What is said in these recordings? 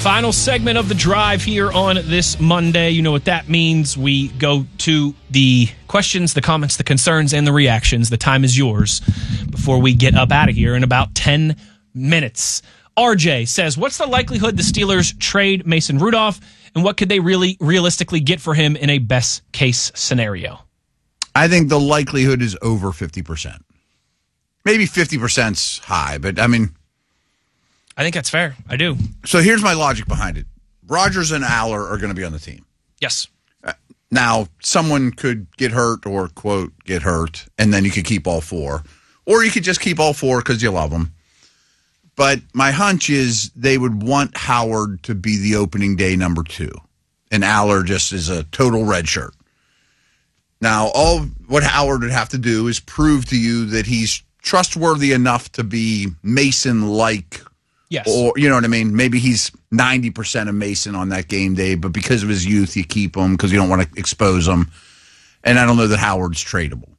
Final segment of the drive here on this Monday. You know what that means. We go to the questions, the comments, the concerns, and the reactions. The time is yours before we get up out of here in about 10 minutes. RJ says, what's the likelihood the Steelers trade Mason Rudolph, and what could they really realistically get for him in a best-case scenario? I think the likelihood is over 50%. Maybe 50%'s high, but I mean... I think that's fair. I do. So here's my logic behind it. Rodgers and Aller are going to be on the team. Yes. Now, someone could get hurt or, quote, get hurt, and then you could keep all four. Or you could just keep all four because you love them. But my hunch is they would want Howard to be the opening day number 2. And Aller just is a total red shirt. Now, all what Howard would have to do is prove to you that he's trustworthy enough to be Mason-like. Yes. Or, you know what I mean? Maybe he's 90% of Mason on that game day, but because of his youth, you keep him because you don't want to expose him. And I don't know that Howard's tradable.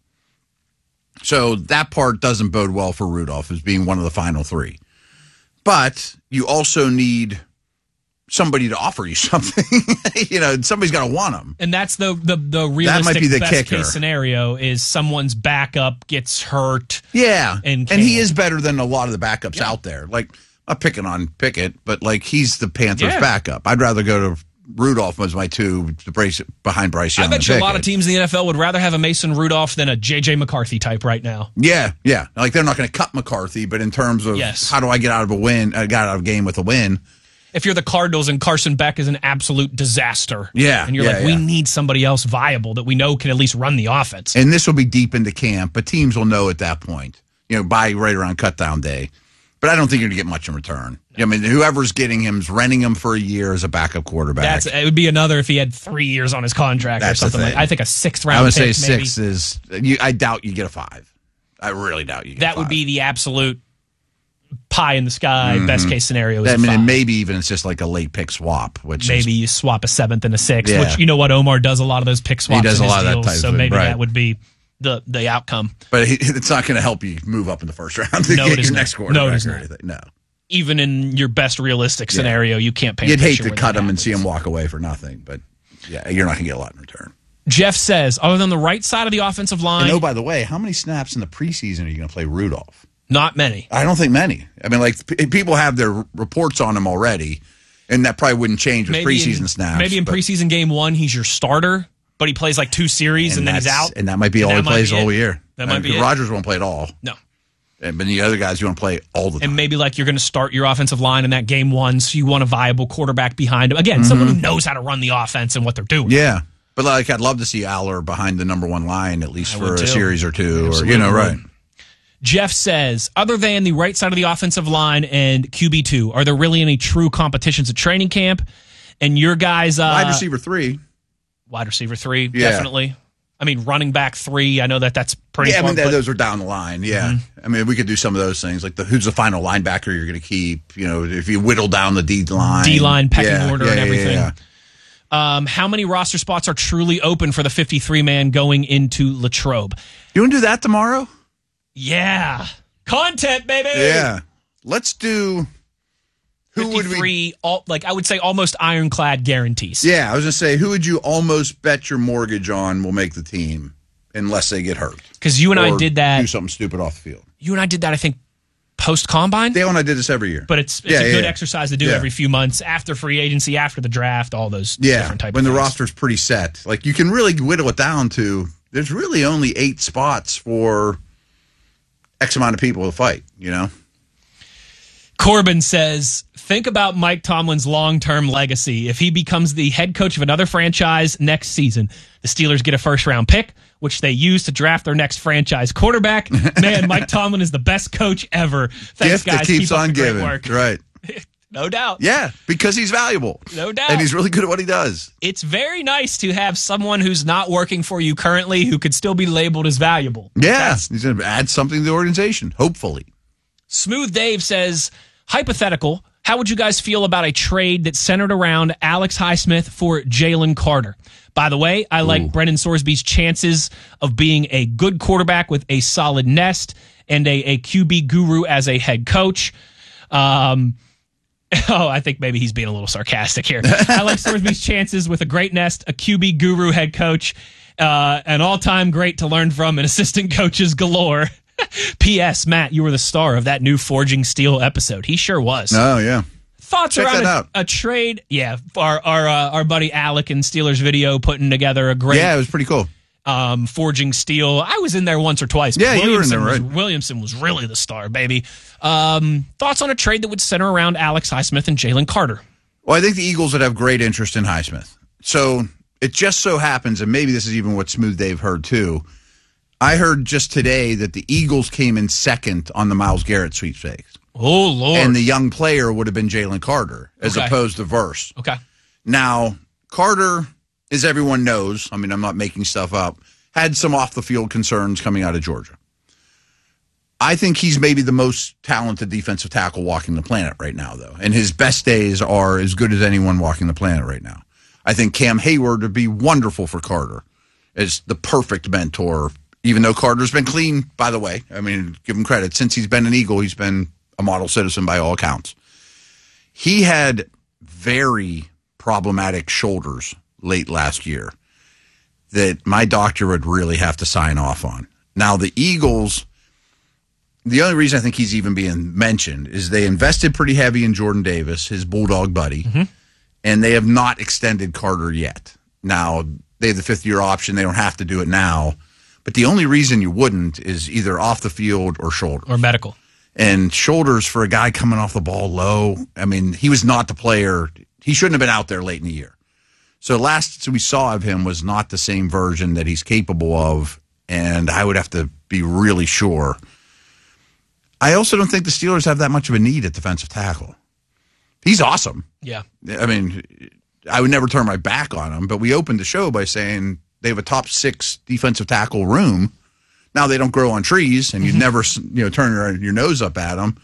So that part doesn't bode well for Rudolph as being one of the final 3. But you also need somebody to offer you something. Somebody's got to want them. And that's the realistic that might be the best kicker. Case scenario is someone's backup gets hurt. Yeah. And he is better than a lot of the backups out there. Like, I'm picking on Pickett, but like he's the Panthers' backup. I'd rather go to Rudolph as my 2 behind Bryce Young. I bet you a lot of teams in the NFL would rather have a Mason Rudolph than a J.J. McCarthy type right now. Yeah. Like they're not going to cut McCarthy, but in terms of how do I get out of a game with a win? If you're the Cardinals and Carson Beck is an absolute disaster. Yeah. And you're we need somebody else viable that we know can at least run the offense. And this will be deep into camp, but teams will know at that point, by right around cutdown day. But I don't think you're going to get much in return. I mean, whoever's getting him is renting him for a year as a backup quarterback. It would be another if he had 3 years on his contract or something like that. I think a 6th round I would pick, say maybe. 6 is... I doubt you get a 5. I really doubt you get a 5. That would be the absolute pie in the sky, best case scenario is and maybe even it's just like a late pick swap. Maybe you swap a 7th and a 6th, which you know what, Omar does a lot of those pick swaps. He does in a his lot of deals, that type so of maybe right. that would be the outcome. But it's not going to help you move up in the first round to get your next quarterback or anything. No. Even in your best realistic scenario, you can't paint You'd a picture hate to cut him happens. and see him walk away for nothing, but you're not going to get a lot in return. Jeff says, other than the right side of the offensive line... And by the way, how many snaps in the preseason are you going to play Rudolph? Not many. I don't think many. I mean, people have their reports on him already, and that probably wouldn't change with preseason snaps. Maybe in preseason game 1, he's your starter, but he plays like 2 series and then he's out. And that might be all he plays the whole year. That might be it. Rodgers won't play at all. No. But the other guys, you want to play all the time. And maybe you're going to start your offensive line in that game 1, so you want a viable quarterback behind him. Again, someone who knows how to run the offense and what they're doing. Yeah. But I'd love to see Aller behind the number 1 line at least for a series or 2. Absolutely. Or right. Jeff says, other than the right side of the offensive line and QB2, are there really any true competitions at training camp? And your guys... wide receiver 3. Wide receiver 3, definitely. I mean, running back 3, I know that's pretty important. Those are down the line, I mean, we could do some of those things, like who's the final linebacker you're going to keep, if you whittle down the D-line. D-line, pecking order and everything. Yeah. How many roster spots are truly open for the 53-man going into Latrobe? You want to do that tomorrow? Yeah. Content, baby! Yeah. Let's do... 53, I would say almost ironclad guarantees. Yeah, I was going to say, who would you almost bet your mortgage on will make the team unless they get hurt? Because you and I did that. Do something stupid off the field. You and I did that, I think, post-combine. Dale and I did this every year. But it's a good exercise to do every few months, after free agency, after the draft, all those different types of things. When the roster's pretty set. You can really whittle it down to, there's really only 8 spots for X amount of people to fight, Corbin says, think about Mike Tomlin's long-term legacy. If he becomes the head coach of another franchise next season, the Steelers get a first-round pick, which they use to draft their next franchise quarterback. Man, Mike Tomlin is the best coach ever. Thanks, Gift guys. that keeps Keep up on the great giving. work. Right. No doubt. Yeah, because he's valuable. No doubt. And he's really good at what he does. It's very nice to have someone who's not working for you currently who could still be labeled as valuable. Yeah, he's going to add something to the organization, hopefully. Smooth Dave says, hypothetical, how would you guys feel about a trade that centered around Alex Highsmith for Jalen Carter? By the way, I like Brennan Sorsby's chances of being a good quarterback with a solid nest and a QB guru as a head coach. Oh, I think maybe he's being a little sarcastic here. I like Thorsby's chances with a great nest, a QB guru head coach, an all-time great to learn from, and assistant coaches galore. P.S. Matt, you were the star of that new Forging Steel episode. He sure was. Oh, yeah. Thoughts Check around that out. a trade? Yeah, our buddy Alec in Steelers video putting together a great Yeah, it was pretty cool. Forging Steel. I was in there once or twice. Yeah, you were in there, right? Williamson was really the star, baby. Thoughts on a trade that would center around Alex Highsmith and Jalen Carter? Well, I think the Eagles would have great interest in Highsmith. So it just so happens, and maybe this is even what Smooth Dave heard too. I heard just today that the Eagles came in second on the Myles Garrett sweepstakes. Oh, Lord. And the young player would have been Jalen Carter as Okay. opposed to Verse. Okay. Now, Carter, as everyone knows, I mean, I'm not making stuff up, had some off-the-field concerns coming out of Georgia. I think he's maybe the most talented defensive tackle walking the planet right now, though. And his best days are as good as anyone walking the planet right now. I think Cam Hayward would be wonderful for Carter as the perfect mentor, even though Carter's been clean, by the way. I mean, give him credit. Since he's been an Eagle, he's been a model citizen by all accounts. He had very problematic shoulders late last year that my doctor would really have to sign off on. Now, the Eagles, the only reason I think he's even being mentioned is they invested pretty heavy in Jordan Davis, his Bulldog buddy, and they have not extended Carter yet. Now, they have the fifth-year option. They don't have to do it now. But the only reason you wouldn't is either off the field or shoulder. Or medical. And shoulders for a guy coming off the ball low, I mean, he was not the player. He shouldn't have been out there late in the year. So last we saw of him was not the same version that he's capable of, and I would have to be really sure. I also don't think the Steelers have that much of a need at defensive tackle. He's awesome. Yeah. I mean, I would never turn my back on him, but we opened the show by saying they have a top 6 defensive tackle room. Now, they don't grow on trees, and you'd never turn your nose up at them.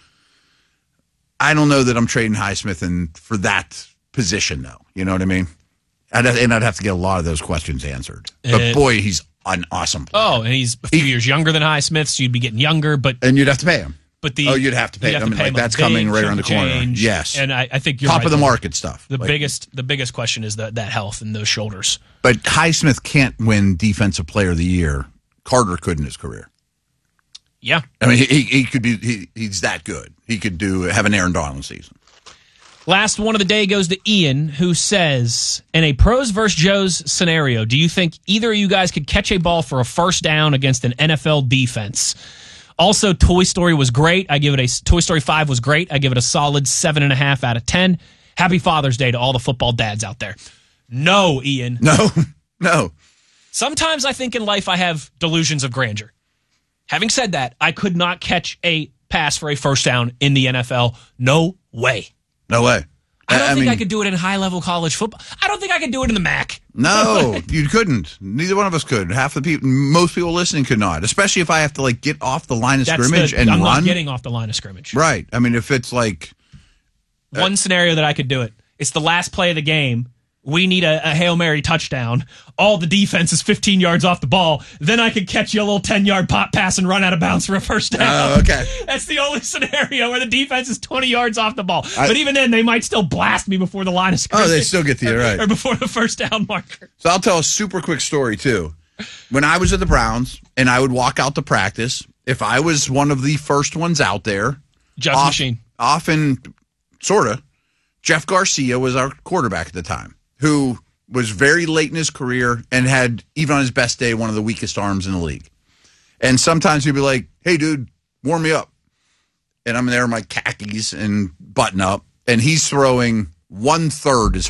I don't know that I'm trading Highsmith for that position, though. You know what I mean? I'd have to get a lot of those questions answered. But, boy, he's an awesome player. Oh, and he's a few years younger than Highsmith, so you'd be getting younger. And you'd have to pay him. But you'd have to pay him. That's coming right around the corner. Change. Yes. And I think you're top right of the there. market stuff. The biggest question is that health and those shoulders. But Highsmith can't win Defensive Player of the Year. Carter could in his career. Yeah. I mean, he could be. He's that good. He could have an Aaron Donald season. Last one of the day goes to Ian, who says, in a pros versus Joes scenario, do you think either of you guys could catch a ball for a first down against an NFL defense? Also, Toy Story was great. Toy Story 5 was great. I give it a solid 7.5 out of 10. Happy Father's Day to all the football dads out there. No, Ian. No. Sometimes I think in life I have delusions of grandeur. Having said that, I could not catch a pass for a first down in the NFL. No way. No way. I don't think I could do it in high-level college football. I don't think I could do it in the MAC. No, you couldn't. Neither one of us could. Most people listening could not, especially if I have to get off the line of scrimmage and I'm run. not getting off the line of scrimmage. Right. I mean, if it's one scenario that I could do it. It's the last play of the game. We need a Hail Mary touchdown. All the defense is 15 yards off the ball. Then I could catch you a little 10-yard pop pass and run out of bounds for a first down. Oh, okay. That's the only scenario where the defense is 20 yards off the ball. But even then, they might still blast me before the line of scrimmage. Oh, they still get to you, right. Or before the first down marker. So I'll tell a super quick story, too. When I was at the Browns and I would walk out to practice, if I was one of the first ones out there, Just machine. Often, sort of, Jeff Garcia was our quarterback at the time, who was very late in his career and had, even on his best day, one of the weakest arms in the league. And sometimes he'd be like, hey, dude, warm me up. And I'm there in my khakis and button up, and he's throwing 1/3 as